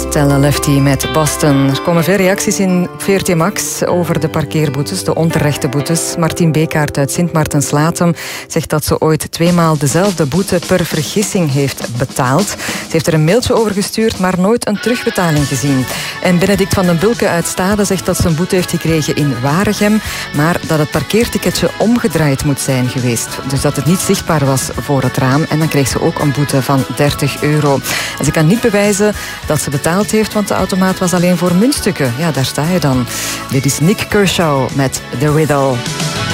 Tell a Lefty met Boston. Er komen veel reacties in VRT Max over de parkeerboetes, de onterechte boetes. Martien Bekaert uit Sint-Maartens-Latem zegt dat ze ooit 2 maal dezelfde boete per vergissing heeft betaald. Ze heeft er een mailtje over gestuurd, maar nooit een terugbetaling gezien. En Benedict van den Bulke uit Stade zegt dat ze een boete heeft gekregen in Waregem, maar dat het parkeerticketje omgedraaid moet zijn geweest. Dus dat het niet zichtbaar was voor het raam. En dan kreeg ze ook een boete van €30. En ze kan niet bewijzen dat ze betaald heeft, want de automaat was alleen voor muntstukken. Ja, daar sta je dan. Dit is Nick Kershaw met The Riddle.